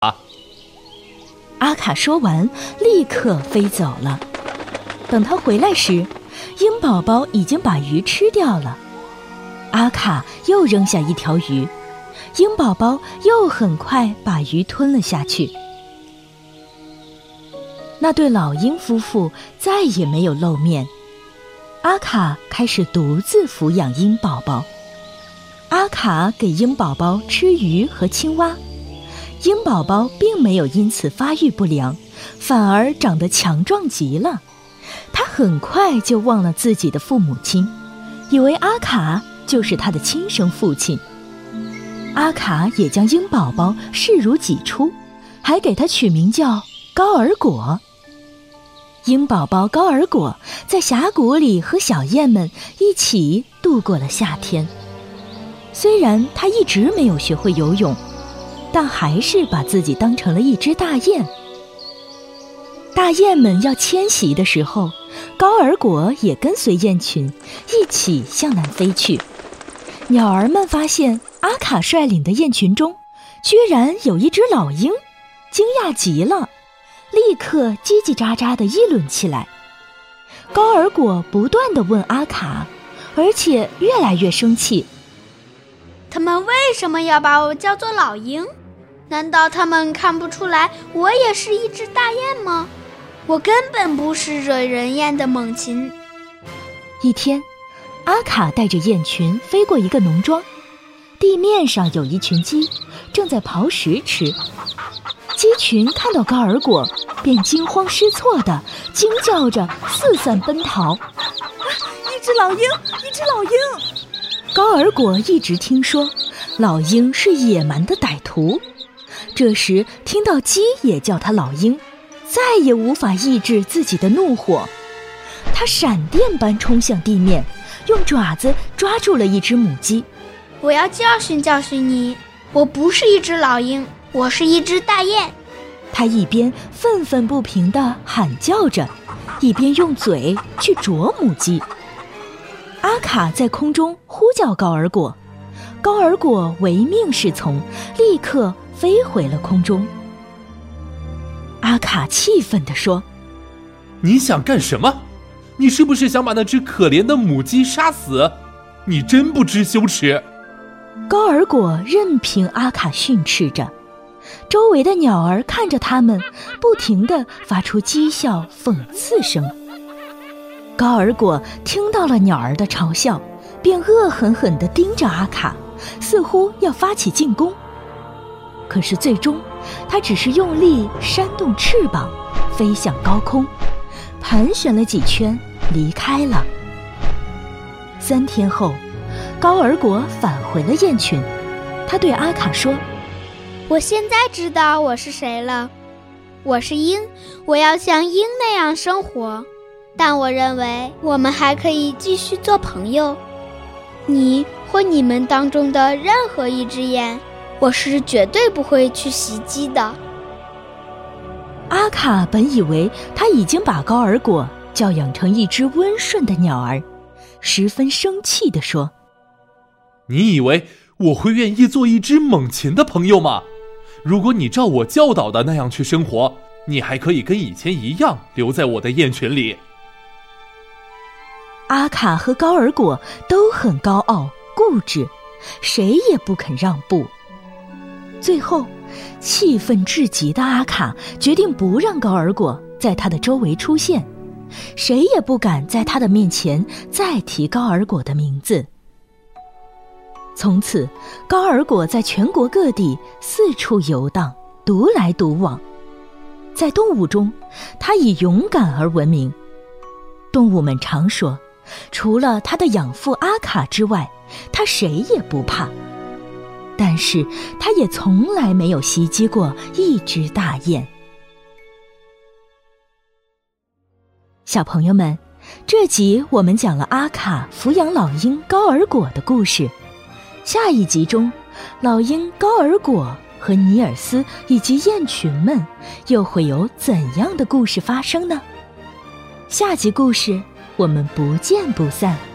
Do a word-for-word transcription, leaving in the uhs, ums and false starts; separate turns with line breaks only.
阿卡说完，立刻飞走了。等他回来时，鹰宝宝已经把鱼吃掉了。阿卡又扔下一条鱼，鹰宝宝又很快把鱼吞了下去。那对老鹰夫妇再也没有露面。阿卡开始独自抚养鹰宝宝。阿卡给鹰宝宝吃鱼和青蛙，鹰宝宝并没有因此发育不良，反而长得强壮极了。他很快就忘了自己的父母亲，以为阿卡就是他的亲生父亲。阿卡也将鹰宝宝视如己出，还给他取名叫高尔果。鹰宝宝高尔果在峡谷里和小雁们一起度过了夏天。虽然他一直没有学会游泳，但还是把自己当成了一只大雁。大雁们要迁徙的时候，高尔果也跟随雁群一起向南飞去。鸟儿们发现阿卡率领的雁群中居然有一只老鹰，惊讶极了，立刻叽叽喳喳地议论起来。高尔果不断地问阿卡，而且越来越生气。
他们为什么要把我叫做老鹰？难道他们看不出来我也是一只大雁吗？我根本不是惹人厌的猛禽。
一天，阿卡带着雁群飞过一个农庄，地面上有一群鸡正在刨食吃。鸡群看到高尔果，便惊慌失措地惊叫着四散奔逃。啊，一只老鹰，一只老鹰！高尔果一直听说老鹰是野蛮的歹徒，这时听到鸡也叫他老鹰，再也无法抑制自己的怒火。他闪电般冲向地面，用爪子抓住了一只母鸡。
我要教训教训你，我不是一只老鹰，我是一只大雁。
他一边愤愤不平地喊叫着，一边用嘴去啄母鸡。阿卡在空中呼叫高尔果，高尔果唯命是从，立刻飞回了空中。阿卡气愤地说：
你想干什么？你是不是想把那只可怜的母鸡杀死？你真不知羞耻！
高尔果任凭阿卡训斥着，周围的鸟儿看着他们，不停地发出讥笑讽刺声。高尔果听到了鸟儿的嘲笑，便恶狠狠地盯着阿卡，似乎要发起进攻。可是最终他只是用力扇动翅膀，飞向高空，盘旋了几圈离开了。三天后，高尔果返回了雁群，他对阿卡说：
我现在知道我是谁了，我是鹰，我要像鹰那样生活，但我认为我们还可以继续做朋友。你或你们当中的任何一只雁，我是绝对不会去袭击的。
阿卡本以为他已经把高尔果教养成一只温顺的鸟儿，十分生气地说：
你以为我会愿意做一只猛禽的朋友吗？如果你照我教导的那样去生活，你还可以跟以前一样留在我的雁群里。
阿卡和高尔果都很高傲固执，谁也不肯让步。最后，气愤至极的阿卡决定不让高尔果在他的周围出现，谁也不敢在他的面前再提高尔果的名字。从此，高尔果在全国各地四处游荡，独来独往。在动物中，他以勇敢而闻名。动物们常说，除了他的养父阿卡之外，他谁也不怕。但是他也从来没有袭击过一只大雁。小朋友们，这集我们讲了阿卡抚养老鹰高尔果的故事。下一集中，老鹰高尔果和尼尔斯以及雁群们又会有怎样的故事发生呢？下集故事我们不见不散。